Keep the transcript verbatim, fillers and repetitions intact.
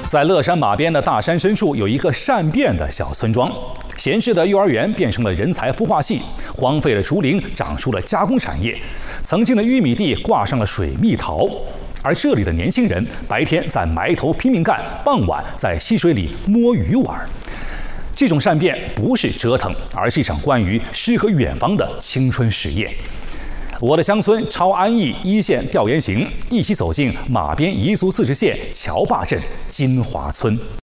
在乐山马边的大山深处，有一个善变的小村庄。闲置的幼儿园变成了人才孵化器，荒废的竹林长出了加工产业，曾经的玉米地挂上了水蜜桃。而这里的年轻人白天在埋头拼命干，傍晚在溪水里摸鱼玩。这种善变不是折腾，而是一场关于诗和远方的青春实验。我的乡村超安逸一线调研行，一起走进马边彝族自治县乔坝镇金华村。